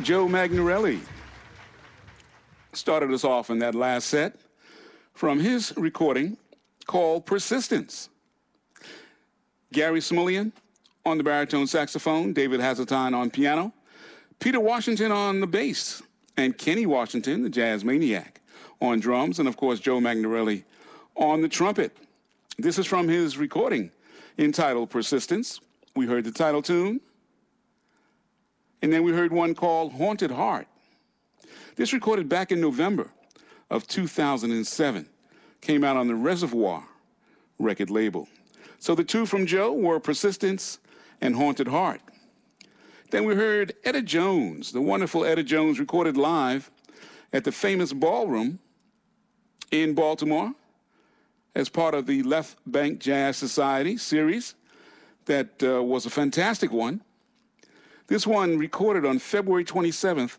Joe Magnarelli started us off in that last set from his recording called Persistence. Gary Smulyan on the baritone saxophone, David Hazeltine on piano, Peter Washington on the bass, and Kenny Washington, the jazz maniac, on drums, and of course Joe Magnarelli on the trumpet. This is from his recording entitled Persistence. We heard the title tune, and then we heard one called Haunted Heart. This recorded back in November of 2007, came out on the Reservoir record label. So the two from Joe were Persistence and Haunted Heart. Then we heard Etta Jones, the wonderful Etta Jones, recorded live at the famous Ballroom in Baltimore as part of the Left Bank Jazz Society series. That was a fantastic one. This one recorded on February 27th,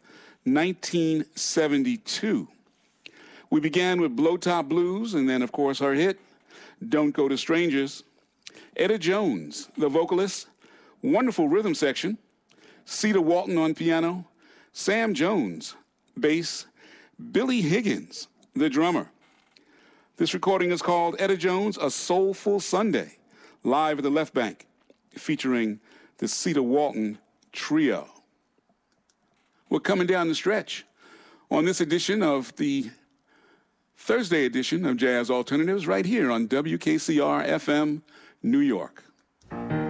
1972. We began with Blow Top Blues, and then, of course, her hit, Don't Go to Strangers. Etta Jones, the vocalist, wonderful rhythm section. Cedar Walton on piano. Sam Jones, bass. Billy Higgins, the drummer. This recording is called Etta Jones, A Soulful Sunday, live at the Left Bank, featuring the Cedar Walton Trio. We're coming down the stretch on this edition of the Thursday edition of Jazz Alternatives right here on WKCR FM New York.